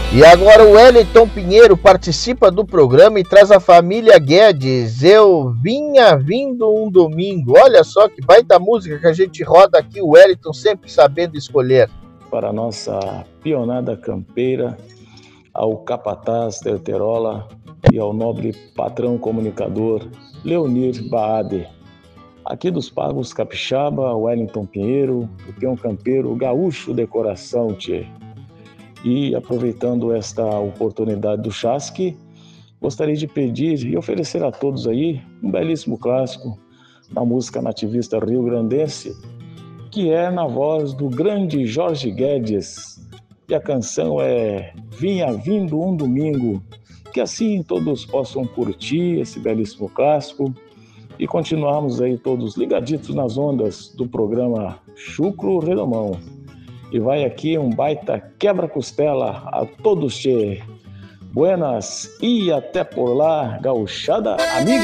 E agora o Wellington Pinheiro participa do programa e traz a família Guedes. Eu vinha vindo um domingo. Olha só que baita música que a gente roda aqui, o Wellington sempre sabendo escolher. Para a nossa pionada campeira, ao capataz Terterola e ao nobre patrão comunicador Leonir Baade. Aqui dos Pagos Capixaba, Wellington Pinheiro, o peão campeiro, gaúcho de coração, tchê. E aproveitando esta oportunidade do Chasque, gostaria de pedir e oferecer a todos aí um belíssimo clássico da música nativista rio-grandense, que é na voz do grande Jorge Guedes. E a canção é Vinha Vindo um Domingo. Que assim todos possam curtir esse belíssimo clássico e continuarmos aí todos ligaditos nas ondas do programa Chucro Redomão. E vai aqui um baita quebra-costela a todos, tchê. Buenas e até por lá, gauchada amiga.